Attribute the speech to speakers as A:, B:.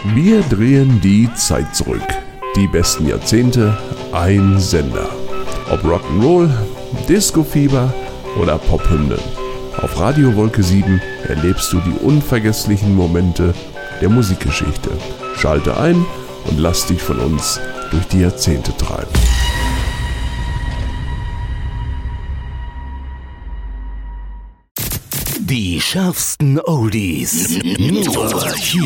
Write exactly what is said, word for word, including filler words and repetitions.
A: Wir drehen die Zeit zurück. Die besten Jahrzehnte, ein Sender. Ob Rock'n'Roll, Disco-Fieber oder Pophymnen. Auf Radio Wolke sieben erlebst du die unvergesslichen Momente der Musikgeschichte. Schalte ein und lass dich von uns durch die Jahrzehnte treiben.
B: Die schärfsten Oldies. Nur hier.